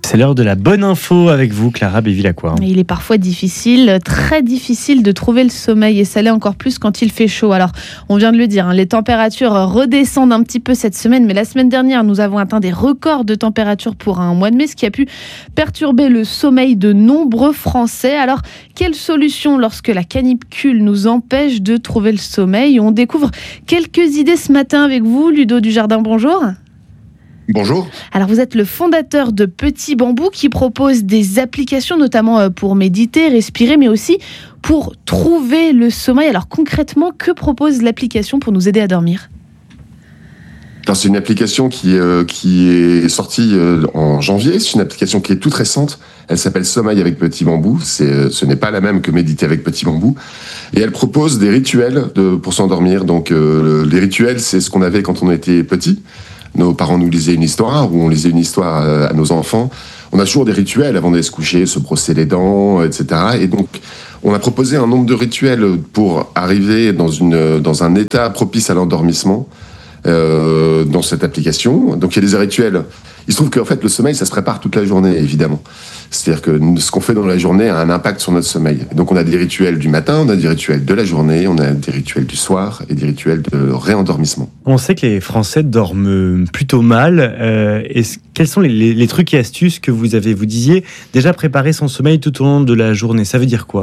C'est l'heure de la bonne info avec vous, Clara Bévilacqua. Il est parfois difficile, très difficile de trouver le sommeil et ça l'est encore plus quand il fait chaud. Alors, on vient de le dire, les températures redescendent un petit peu cette semaine, mais la semaine dernière, nous avons atteint des records de température pour un mois de mai, ce qui a pu perturber le sommeil de nombreux Français. Alors, quelle solution lorsque la canicule nous empêche de trouver le sommeil ? On découvre quelques idées ce matin avec vous, Ludo Dujardin, bonjour. Bonjour. Alors vous êtes le fondateur de Petit Bambou qui propose des applications notamment pour méditer, respirer, mais aussi pour trouver le sommeil. Alors concrètement, que propose l'application pour nous aider à dormir ? Alors, c'est une application qui est sortie en janvier. C'est une application qui est toute récente. Elle s'appelle Sommeil avec Petit Bambou. Ce n'est pas la même que Méditer avec Petit Bambou. Et elle propose des rituels pour s'endormir. Donc les rituels, c'est ce qu'on avait quand on était petit. Nos parents nous lisaient une histoire, ou on lisait une histoire à nos enfants. On a toujours des rituels avant d'aller se coucher, se brosser les dents, etc. Et donc, on a proposé un nombre de rituels pour arriver dans un état propice à l'endormissement dans cette application. Donc, il y a des rituels. Il se trouve qu'en fait, le sommeil, ça se prépare toute la journée, évidemment. C'est-à-dire que ce qu'on fait dans la journée a un impact sur notre sommeil. Donc, on a des rituels du matin, on a des rituels de la journée, on a des rituels du soir et des rituels de réendormissement. On sait que les Français dorment plutôt mal. Quels sont les trucs et astuces que vous disiez, déjà préparer son sommeil tout au long de la journée ? Ça veut dire quoi ?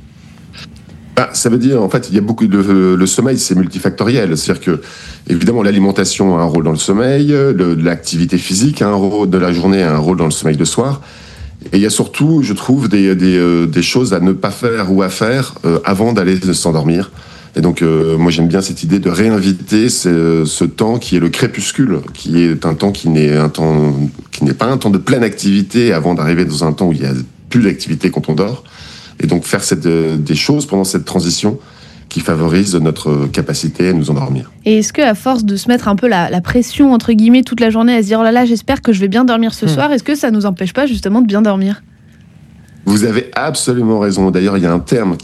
Ça veut dire, en fait, il y a beaucoup le sommeil, c'est multifactoriel. C'est-à-dire que, évidemment, l'alimentation a un rôle dans le sommeil, l'activité physique a un rôle de la journée, a un rôle dans le sommeil de soir. Et il y a surtout, je trouve, des choses à ne pas faire ou à faire avant d'aller s'endormir. Et donc, moi, j'aime bien cette idée de réinviter ce temps qui est le crépuscule, qui est un temps qui n'est pas un temps de pleine activité avant d'arriver dans un temps où il y a plus d'activité quand on dort. Et donc faire des choses pendant cette transition qui favorise notre capacité à nous endormir. Et est-ce qu'à force de se mettre un peu la pression, entre guillemets, toute la journée, à se dire « Oh là là, j'espère que je vais bien dormir ce soir », est-ce que ça ne nous empêche pas justement de bien dormir ? Vous avez absolument raison. D'ailleurs, il y a un terme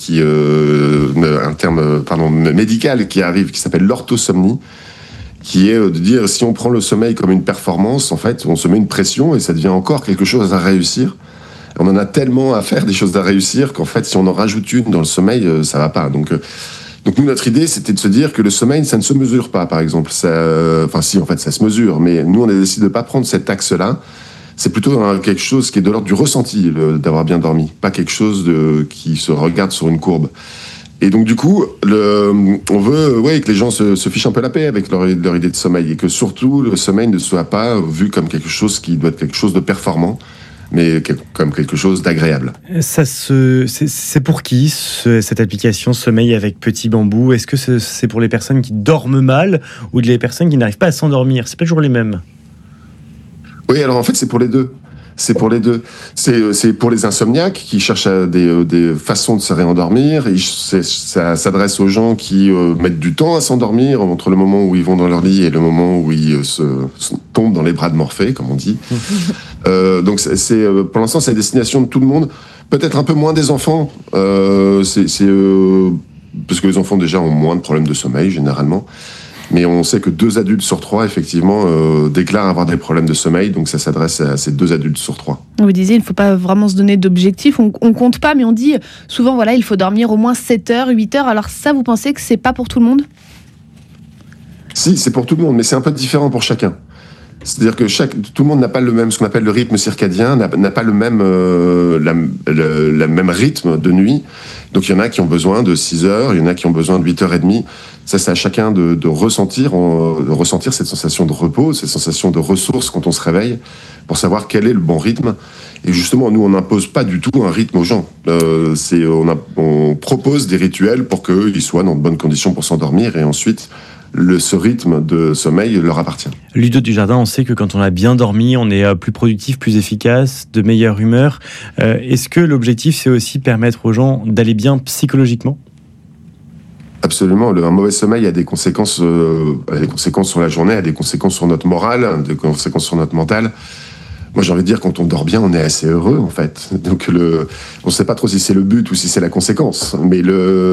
médical qui arrive, qui s'appelle l'orthosomnie, qui est de dire si on prend le sommeil comme une performance, en fait, on se met une pression et ça devient encore quelque chose à réussir. On en a tellement à faire des choses à réussir qu'en fait, si on en rajoute une dans le sommeil, ça va pas. Donc nous, notre idée, c'était de se dire que le sommeil, ça ne se mesure pas, par exemple. Si, en fait, ça se mesure, mais nous, on a décidé de pas prendre cet axe-là. C'est plutôt quelque chose qui est de l'ordre du ressenti, d'avoir bien dormi, pas quelque chose qui se regarde sur une courbe. Et donc, du coup, on veut que les gens se fichent un peu la paix avec leur idée de sommeil et que surtout, le sommeil ne soit pas vu comme quelque chose qui doit être quelque chose de performant, mais comme quelque chose d'agréable. C'est pour qui, cette application Sommeil avec Petit Bambou ? Est-ce que c'est pour les personnes qui dorment mal ou les personnes qui n'arrivent pas à s'endormir ? C'est pas toujours les mêmes. Oui, alors en fait, c'est pour les deux. C'est pour les deux. C'est pour les insomniaques qui cherchent des façons de se réendormir. Ça s'adresse aux gens qui mettent du temps à s'endormir entre le moment où ils vont dans leur lit et le moment où ils tombent dans les bras de Morphée, comme on dit. Donc pour l'instant, c'est à destination de tout le monde. Peut-être un peu moins des enfants. Parce que les enfants déjà ont moins de problèmes de sommeil généralement. Mais on sait que 2 adultes sur 3, effectivement, déclarent avoir des problèmes de sommeil. Donc ça s'adresse à ces 2 adultes sur 3. Vous disiez, il ne faut pas vraiment se donner d'objectifs. On compte pas, mais on dit souvent, voilà, il faut dormir au moins 7 heures, 8 heures. Alors ça, vous pensez que c'est pas pour tout le monde ? Si, c'est pour tout le monde, mais c'est un peu différent pour chacun. C'est-à-dire que tout le monde n'a pas le même, ce qu'on appelle le rythme circadien, n'a pas le même, la même rythme de nuit. Donc il y en a qui ont besoin de 6 heures, il y en a qui ont besoin de 8h30. Ça, c'est à chacun de ressentir cette sensation de repos, cette sensation de ressources quand on se réveille, pour savoir quel est le bon rythme. Et justement, nous, on n'impose pas du tout un rythme aux gens. On propose des rituels pour qu'ils soient dans de bonnes conditions pour s'endormir, et ensuite, ce rythme de sommeil leur appartient. Ludo Dujardin, on sait que quand on a bien dormi, on est plus productif, plus efficace, de meilleure humeur. Est-ce que l'objectif, c'est aussi permettre aux gens d'aller bien psychologiquement ? Absolument. Un mauvais sommeil a des conséquences sur la journée, a des conséquences sur notre morale, des conséquences sur notre mental. Moi, j'ai envie de dire, quand on dort bien, on est assez heureux, en fait. Donc, on ne sait pas trop si c'est le but ou si c'est la conséquence. Mais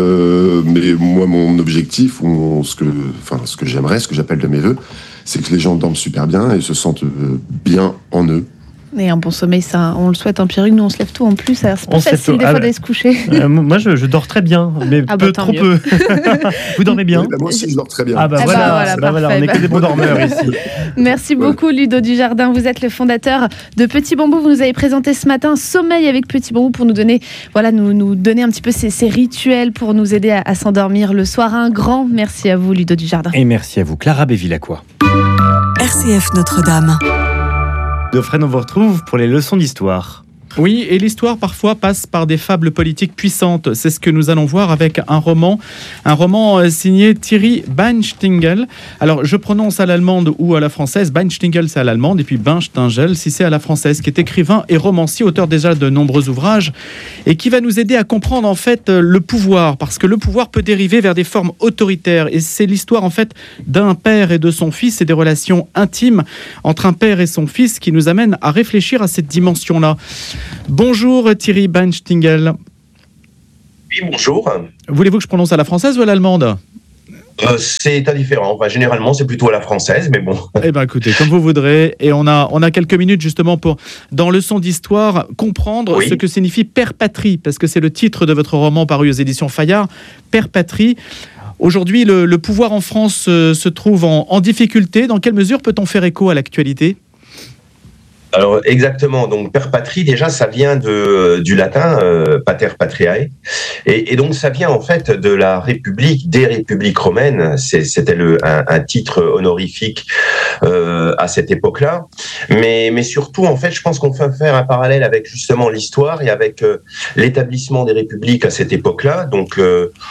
moi, mon objectif, ou ce que j'aimerais, ce que j'appelle de mes vœux, c'est que les gens dorment super bien et se sentent bien en eux. Et un bon sommeil, ça, on le souhaite. Pierrick, nous on se lève tôt en plus. C'est pas facile des fois d'aller se coucher. Moi, je dors très bien, mais trop peu. Vous dormez bien? Moi aussi, je dors très bien. Voilà, on est que des bons dormeurs ici. Merci beaucoup, Ludo Dujardin. Vous êtes le fondateur de Petit Bambou. Vous nous avez présenté ce matin Sommeil avec Petit Bambou pour nous donner, nous donner un petit peu ces rituels pour nous aider à s'endormir le soir. Un grand merci à vous, Ludo Dujardin. Et merci à vous, Clara Bévilacqua. RCF Notre-Dame. Dauphren, on vous retrouve pour les leçons d'histoire. Oui, et l'histoire parfois passe par des fables politiques puissantes. C'est ce que nous allons voir avec un roman signé Thierry Beinstingel. Alors, je prononce à l'allemande ou à la française. Beinstingel, c'est à l'allemande, et puis Beinstingel, si c'est à la française, qui est écrivain et romancier, auteur déjà de nombreux ouvrages, et qui va nous aider à comprendre en fait le pouvoir, parce que le pouvoir peut dériver vers des formes autoritaires. Et c'est l'histoire en fait d'un père et de son fils et des relations intimes entre un père et son fils qui nous amène à réfléchir à cette dimension-là. Bonjour Thierry Beinstingel. Oui, bonjour. Voulez-vous que je prononce à la française ou à l'allemande ? C'est indifférent. Enfin, généralement, c'est plutôt à la française, mais bon. Eh bien, écoutez, comme vous voudrez. Et on a quelques minutes justement pour, dans Leçon d'histoire, comprendre ce que signifie Père Patrie, parce que c'est le titre de votre roman paru aux éditions Fayard, Père Patrie. Aujourd'hui, le pouvoir en France se trouve en difficulté. Dans quelle mesure peut-on faire écho à l'actualité ? Alors exactement, donc Père Patrie, déjà ça vient du latin Pater Patriae, et donc ça vient en fait de la République, des Républiques romaines. C'était un titre honorifique à cette époque-là, mais surtout en fait je pense qu'on peut faire un parallèle avec justement l'histoire et avec l'établissement des républiques à cette époque-là, donc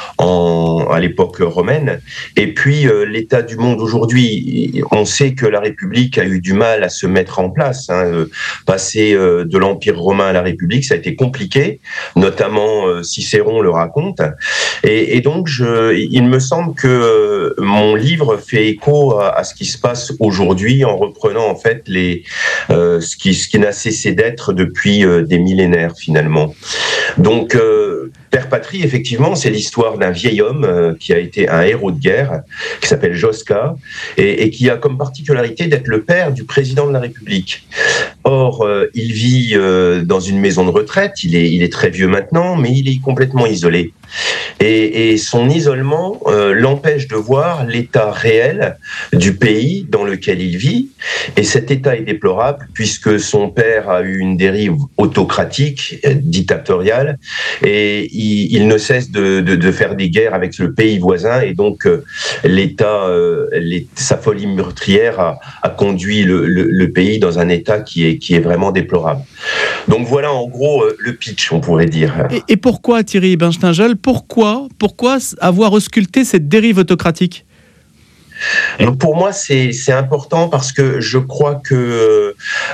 à l'époque romaine, et puis l'état du monde aujourd'hui. On sait que la République a eu du mal à se mettre en place, passer de l'Empire romain à la République, ça a été compliqué, notamment Cicéron le raconte, et donc il me semble que mon livre fait écho à ce qui se passe aujourd'hui en reprenant en fait ce qui n'a cessé d'être depuis des millénaires finalement. Donc Père Patrie, effectivement, c'est l'histoire d'un vieil homme qui a été un héros de guerre, qui s'appelle Josca, et qui a comme particularité d'être le père du président de la République. Or, il vit dans une maison de retraite, il est très vieux maintenant, mais il est complètement isolé. Et son isolement l'empêche de voir l'état réel du pays dans lequel il vit. Et cet état est déplorable puisque son père a eu une dérive autocratique, dictatoriale, et il ne cesse de faire des guerres avec le pays voisin. Et donc l'État, sa folie meurtrière a conduit le pays dans un état qui est vraiment déplorable. Donc voilà en gros le pitch, on pourrait dire. Et pourquoi Thierry Beinstingel, pourquoi avoir ausculté cette dérive autocratique ? Donc pour moi, c'est important parce que je crois que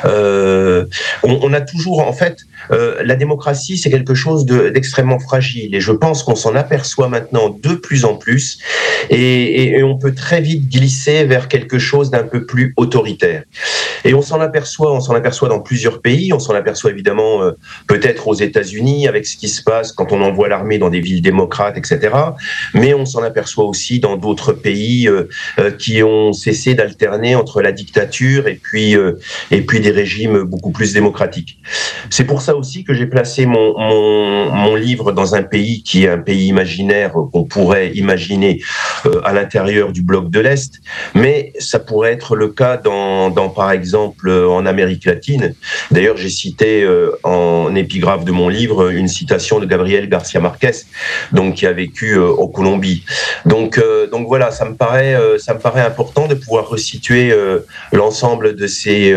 on a toujours, en fait, la démocratie, c'est quelque chose d'extrêmement fragile, et je pense qu'on s'en aperçoit maintenant de plus en plus, et on peut très vite glisser vers quelque chose d'un peu plus autoritaire. Et on s'en aperçoit dans plusieurs pays. On s'en aperçoit évidemment peut-être aux États-Unis avec ce qui se passe quand on envoie l'armée dans des villes démocrates, etc. Mais on s'en aperçoit aussi dans d'autres pays qui ont cessé d'alterner entre la dictature et puis des régimes beaucoup plus démocratiques. C'est pour ça aussi que j'ai placé mon livre dans un pays qui est un pays imaginaire qu'on pourrait imaginer à l'intérieur du bloc de l'Est, mais ça pourrait être le cas dans par exemple en Amérique latine. D'ailleurs, j'ai cité en épigraphe de mon livre une citation de Gabriel García Márquez, donc qui a vécu en Colombie. Donc voilà, ça me paraît important de pouvoir resituer l'ensemble de ces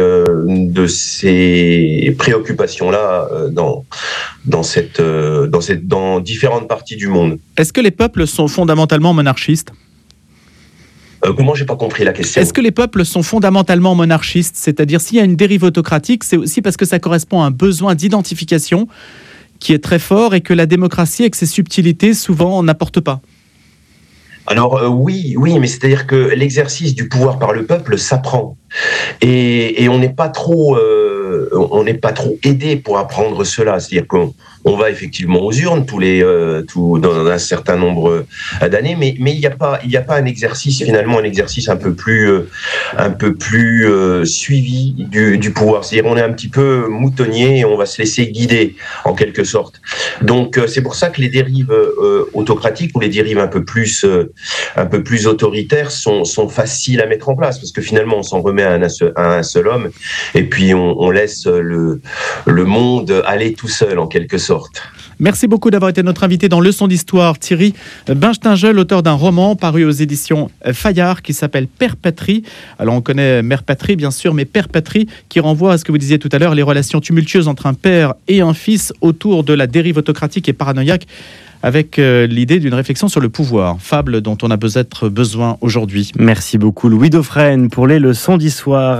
préoccupations-là dans différentes parties du monde. Est-ce que les peuples sont fondamentalement monarchistes ? Comment? J'ai pas compris la question. Est-ce que les peuples sont fondamentalement monarchistes ? C'est-à-dire, s'il y a une dérive autocratique, c'est aussi parce que ça correspond à un besoin d'identification qui est très fort et que la démocratie, avec ses subtilités, souvent n'apporte pas. Alors oui, mais c'est-à-dire que l'exercice du pouvoir par le peuple s'apprend, et on n'est pas trop aidé pour apprendre cela. C'est-à-dire qu'on on va effectivement aux urnes dans un certain nombre d'années, mais il n'y a pas un exercice un peu plus suivi du pouvoir. C'est-à-dire on est un petit peu moutonnier et on va se laisser guider en quelque sorte. Donc c'est pour ça que les dérives autocratiques ou les dérives un peu plus autoritaires sont faciles à mettre en place, parce que finalement on s'en remet à un seul homme et puis on laisse le monde aller tout seul en quelque sorte. Merci beaucoup d'avoir été notre invité dans Leçon d'Histoire. Thierry Binchtingel, auteur d'un roman paru aux éditions Fayard qui s'appelle Père Patrie. Alors on connaît Mère Patrie bien sûr, mais Père Patrie qui renvoie à ce que vous disiez tout à l'heure, les relations tumultueuses entre un père et un fils autour de la dérive autocratique et paranoïaque, avec l'idée d'une réflexion sur le pouvoir, fable dont on a peut-être besoin aujourd'hui. Merci beaucoup Louis Dauphren pour les leçons d'histoire.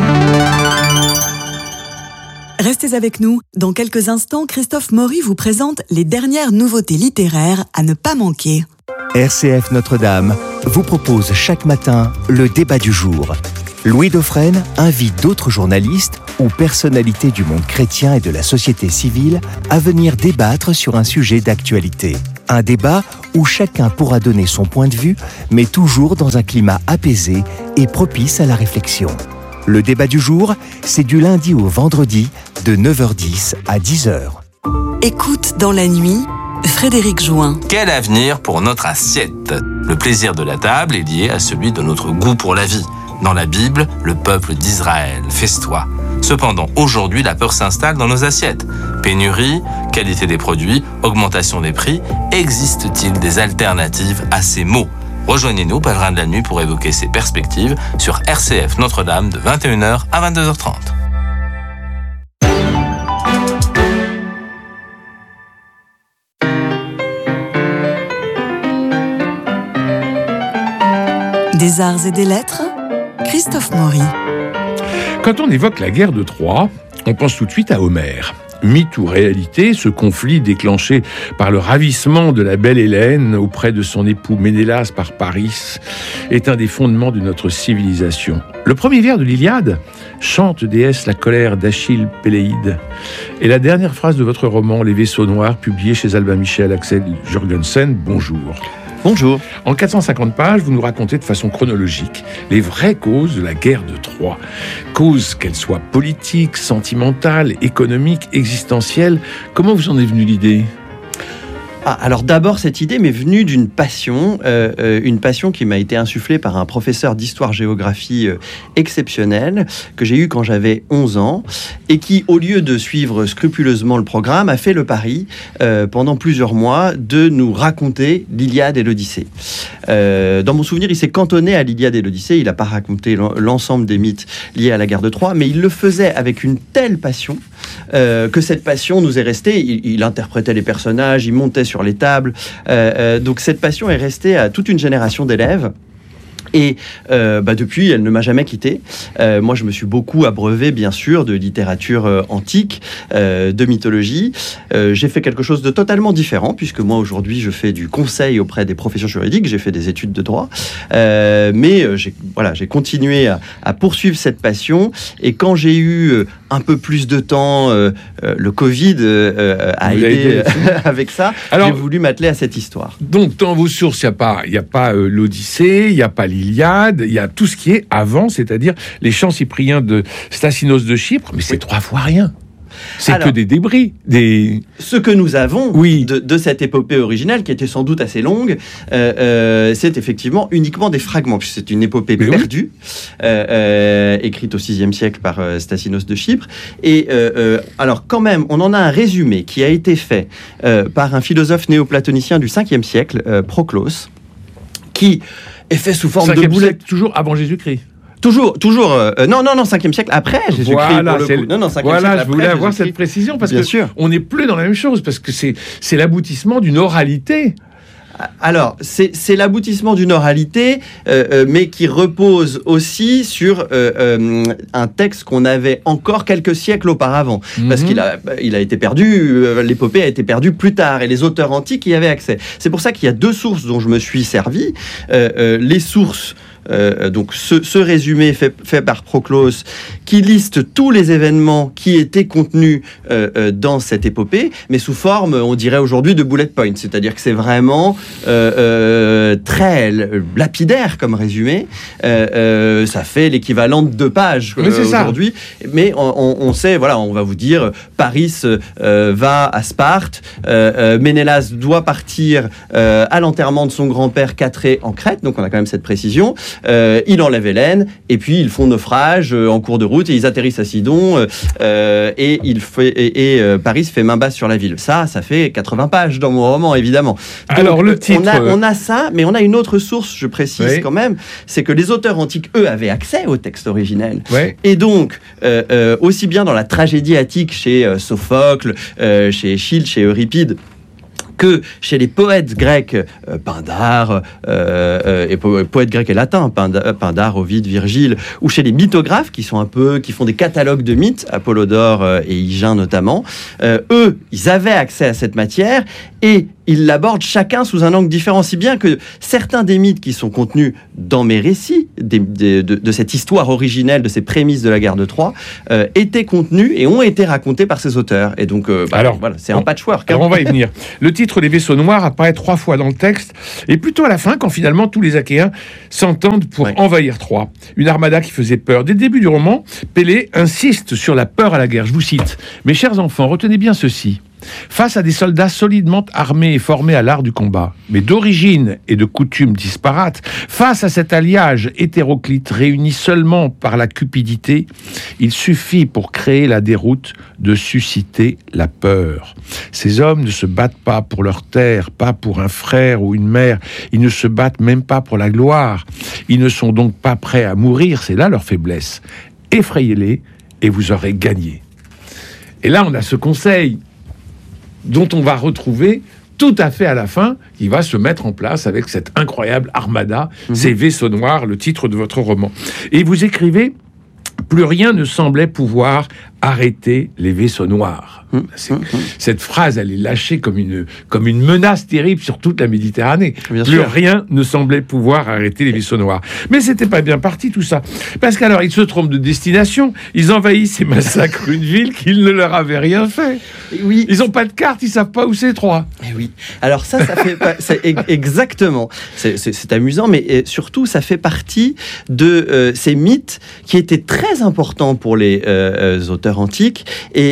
Restez avec nous. Dans quelques instants, Christophe Maury vous présente les dernières nouveautés littéraires à ne pas manquer. RCF Notre-Dame vous propose chaque matin le débat du jour. Louis Dauphren invite d'autres journalistes ou personnalités du monde chrétien et de la société civile à venir débattre sur un sujet d'actualité. Un débat où chacun pourra donner son point de vue, mais toujours dans un climat apaisé et propice à la réflexion. Le débat du jour, c'est du lundi au vendredi, de 9h10 à 10h. Écoute dans la nuit, Frédéric Join. Quel avenir pour notre assiette ? Le plaisir de la table est lié à celui de notre goût pour la vie. Dans la Bible, le peuple d'Israël festoie. Cependant, aujourd'hui, la peur s'installe dans nos assiettes. Pénurie, qualité des produits, augmentation des prix. Existe-t-il des alternatives à ces mots ? Rejoignez-nous, pèlerins de la nuit, pour évoquer ces perspectives sur RCF Notre-Dame de 21h à 22h30. Des arts et des lettres, Christophe Maury. Quand on évoque la guerre de Troie, on pense tout de suite à Homère. Mythe ou réalité, ce conflit déclenché par le ravissement de la belle Hélène auprès de son époux Ménélas par Paris est un des fondements de notre civilisation. Le premier vers de l'Iliade chante déesse la colère d'Achille Péléide. Et la dernière phrase de votre roman Les Vaisseaux Noirs, publié chez Albin Michel Axel Jurgensen, bonjour. Bonjour. En 450 pages, vous nous racontez de façon chronologique les vraies causes de la guerre de Troie. Causes qu'elles soient politiques, sentimentales, économiques, existentielles. Comment vous en est venue l'idée ? Alors d'abord, cette idée m'est venue d'une passion, une passion qui m'a été insufflée par un professeur d'histoire-géographie exceptionnel que j'ai eu quand j'avais 11 ans et qui, au lieu de suivre scrupuleusement le programme, a fait le pari pendant plusieurs mois de nous raconter l'Iliade et l'Odyssée. Dans mon souvenir, il s'est cantonné à l'Iliade et l'Odyssée, il n'a pas raconté l'ensemble des mythes liés à la guerre de Troie, mais il le faisait avec une telle passion que cette passion nous est restée. Il interprétait les personnages, il montait sur les tables. Donc cette passion est restée à toute une génération d'élèves. Et depuis, elle ne m'a jamais quitté. Moi, je me suis beaucoup abreuvé, bien sûr, de littérature antique, de mythologie. J'ai fait quelque chose de totalement différent, puisque moi, aujourd'hui, je fais du conseil auprès des professions juridiques. J'ai fait des études de droit. Mais j'ai continué à poursuivre cette passion. Et quand j'ai eu un peu plus de temps, le Covid a aidé avec ça. Alors, j'ai voulu m'atteler à cette histoire. Donc, dans vos sources, il n'y a pas l'Odyssée, il n'y a pas l'Iliade, il y a tout ce qui est avant, c'est-à-dire les chants cypriens de Stasinos de Chypre, mais c'est 3 fois rien. C'est que des débris. Ce que nous avons de cette épopée originale, qui était sans doute assez longue, c'est effectivement uniquement des fragments. C'est une épopée perdue, écrite au VIe siècle par Stasinos de Chypre. Et alors quand même, on en a un résumé qui a été fait par un philosophe néoplatonicien du 5e siècle, Proclos, qui est fait sous forme de boulet. Toujours avant Jésus-Christ. Toujours, non, 5e siècle après Jésus-Christ. Voilà, pour le coup. Non, 5e siècle je après voulais avoir cette précision parce qu'on n'est plus dans la même chose, parce que c'est l'aboutissement d'une oralité. Alors, c'est l'aboutissement d'une oralité, mais qui repose aussi sur un texte qu'on avait encore quelques siècles auparavant. Parce qu'il a été perdu, l'épopée a été perdue plus tard, et les auteurs antiques y avaient accès. C'est pour ça qu'il y a 2 sources dont je me suis servi. Les sources donc ce résumé fait par Proclos, qui liste tous les événements qui étaient contenus dans cette épopée, mais sous forme, on dirait aujourd'hui, de bullet points. C'est-à-dire que c'est vraiment très lapidaire comme résumé. Ça fait l'équivalent de 2 pages aujourd'hui. Mais on sait, voilà, on va vous dire, Paris va à Sparte, Ménélas doit partir à l'enterrement de son grand-père Catré en Crète, donc on a quand même cette précision. Il enlève Hélène, et puis ils font naufrage en cours de route, et ils atterrissent à Sidon, et Paris fait main basse sur la ville. Ça fait 80 pages dans mon roman, évidemment. Donc, alors le titre... On a ça, mais on a une autre source, je précise quand même, c'est que les auteurs antiques, eux, avaient accès au texte originel. Et donc, aussi bien dans la tragédie attique chez Sophocle, chez Échille, chez Euripide, que chez les poètes grecs, Pindare, et poètes grecs et latins, Pindare, Ovide, Virgile, ou chez les mythographes qui font des catalogues de mythes, Apollodore et Hygin notamment, eux, ils avaient accès à cette matière et ils l'abordent chacun sous un angle différent, si bien que certains des mythes qui sont contenus dans mes récits, de cette histoire originelle, de ces prémices de la guerre de Troie, étaient contenus et ont été racontés par ces auteurs. Et donc, voilà, c'est un patchwork. Alors on va y venir. Le titre des vaisseaux noirs apparaît 3 fois dans le texte, et plutôt à la fin, quand finalement tous les Achéens s'entendent pour envahir Troie. Une armada qui faisait peur. Dès le début du roman, Pélée insiste sur la peur à la guerre. Je vous cite. « Mes chers enfants, retenez bien ceci. Face à des soldats solidement armés et formés à l'art du combat, mais d'origine et de coutumes disparates, face à cet alliage hétéroclite réuni seulement par la cupidité, il suffit pour créer la déroute de susciter la peur. Ces hommes ne se battent pas pour leur terre, pas pour un frère ou une mère, ils ne se battent même pas pour la gloire. Ils ne sont donc pas prêts à mourir, c'est là leur faiblesse. Effrayez-les et vous aurez gagné. » Et là, on a ce conseil dont on va retrouver tout à fait à la fin, qui va se mettre en place avec cette incroyable armada, ces vaisseaux noirs, le titre de votre roman. Et vous écrivez « Plus rien ne semblait pouvoir arrêter les vaisseaux noirs ». Cette phrase, elle est lâchée comme une menace terrible sur toute la Méditerranée. Plus rien ne semblait pouvoir arrêter les vaisseaux noirs. Mais c'était pas bien parti tout ça. Parce qu'alors, ils se trompent de destination, ils envahissent et massacrent une ville qu'ils ne leur avaient rien fait. Oui. Ils n'ont pas de carte, ils savent pas où c'est Troie. Et oui. Alors ça fait exactement. C'est amusant, mais surtout, ça fait partie de ces mythes qui étaient très importants pour les auteurs antiques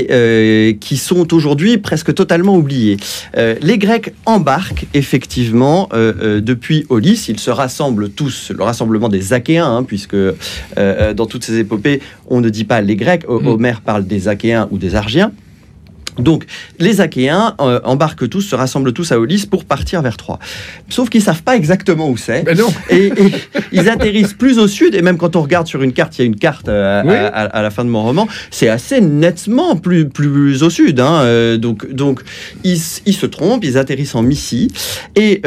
et qui sont aujourd'hui presque totalement oubliés. Les Grecs embarquent effectivement depuis Aulis. Ils se rassemblent tous, le rassemblement des Achéens, puisque dans toutes ces épopées, on ne dit pas les Grecs. Homère parle des Achéens ou des Argiens. Donc, les Achéens embarquent tous, se rassemblent tous à Aulis pour partir vers Troie. Sauf qu'ils ne savent pas exactement où c'est. Et ils atterrissent plus au sud. Et même quand on regarde sur une carte, il y a une carte à la fin de mon roman, c'est assez nettement plus au sud. Donc ils se trompent, ils atterrissent en Mysie. Et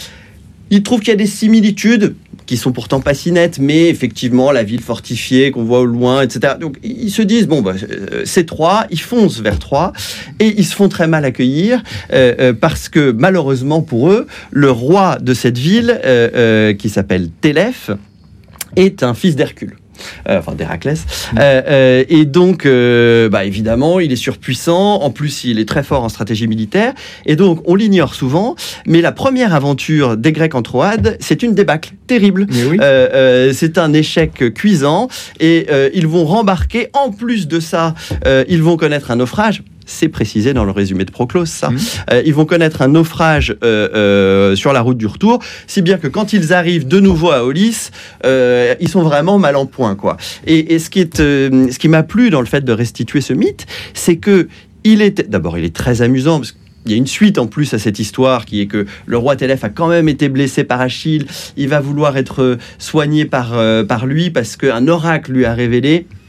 ils trouvent qu'il y a des similitudes qui sont pourtant pas si nettes, mais effectivement, la ville fortifiée qu'on voit au loin, etc. Donc, ils se disent, c'est Troie, ils foncent vers Troie, et ils se font très mal accueillir, parce que, malheureusement pour eux, le roi de cette ville, qui s'appelle Télèphe, est un fils d'Hercule. D'Héraclès. Et donc, évidemment, il est surpuissant. En plus, il est très fort en stratégie militaire. Et donc, on l'ignore souvent. Mais la première aventure des Grecs en Troade, c'est une débâcle terrible. C'est un échec cuisant. Et ils vont rembarquer. En plus de ça, ils vont connaître un naufrage. C'est précisé dans le résumé de Proclos, ça. Ils vont connaître un naufrage sur la route du retour, si bien que quand ils arrivent de nouveau à Aulis, ils sont vraiment mal en point, quoi. Et ce qui m'a plu dans le fait de restituer ce mythe, c'est que d'abord, il est très amusant, parce qu'il y a une suite en plus à cette histoire qui est que le roi Télèphe a quand même été blessé par Achille. Il va vouloir être soigné par lui parce qu'un oracle lui a révélé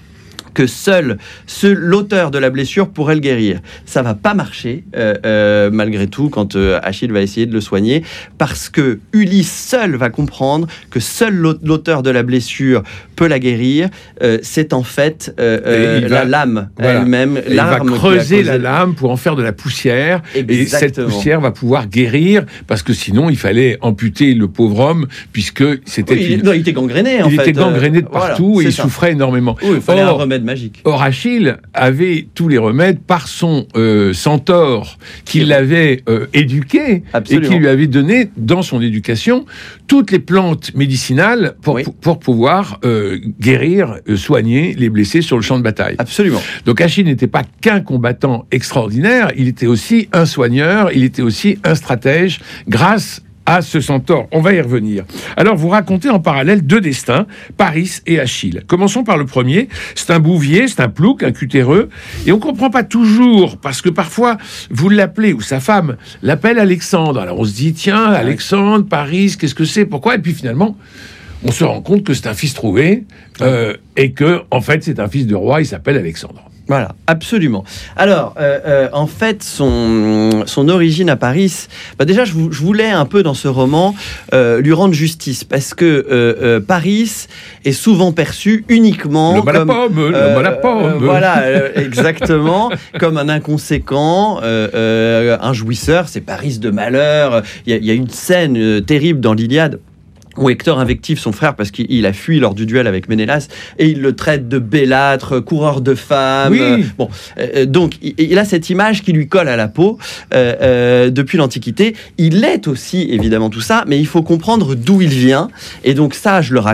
que seul l'auteur de la blessure pourrait le guérir. Ça va pas marcher, malgré tout, quand Achille va essayer de le soigner, parce que Ulysse seul va comprendre que seul l'auteur de la blessure peut la guérir. C'est en fait la lame elle-même, l'arme. Il va creuser la lame pour en faire de la poussière. Exactement. Et cette poussière va pouvoir guérir, parce que sinon, il fallait amputer le pauvre homme, puisque c'était... il était gangréné, il était gangréné de partout, et il souffrait énormément. Oui, il fallait un remède magique. Or, Achille avait tous les remèdes par son centaure qui l'avait éduqué. Absolument. Et qui lui avait donné, dans son éducation, toutes les plantes médicinales pour pouvoir guérir, soigner les blessés sur le champ de bataille. Absolument. Donc Achille n'était pas qu'un combattant extraordinaire, il était aussi un soigneur, il était aussi un stratège, grâce à ce centaure. On va y revenir. Alors, vous racontez en parallèle 2 destins, Paris et Achille. Commençons par le premier. C'est un bouvier, c'est un plouc, un cutéreux, et on ne comprend pas toujours, parce que parfois, vous l'appelez, ou sa femme l'appelle Alexandre. Alors, on se dit, tiens, Alexandre, Paris, qu'est-ce que c'est, pourquoi? Et puis finalement, on se rend compte que c'est un fils trouvé, et que, en fait, c'est un fils de roi, il s'appelle Alexandre. Voilà, absolument. Alors, en fait, son origine à Paris, déjà, je voulais un peu dans ce roman lui rendre justice, parce que Paris est souvent perçu uniquement l'homme à la pomme. Voilà, exactement, comme un inconséquent, un jouisseur, c'est Paris de malheur. Il y a une scène terrible dans l'Iliade, où Hector invective son frère parce qu'il a fui lors du duel avec Ménélas, et il le traite de bellâtre, coureur de femmes. Oui. Donc il a cette image qui lui colle à la peau depuis l'Antiquité. Il est aussi évidemment tout ça, mais il faut comprendre d'où il vient. Et donc ça, je le raconte